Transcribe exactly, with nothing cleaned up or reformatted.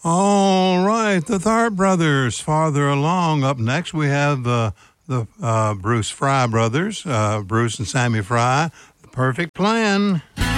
All right, the Tharp Brothers. Farther along, up next, we have uh, the uh, Bruce Fry Brothers, uh, Bruce and Sammy Fry, The Perfect Plan.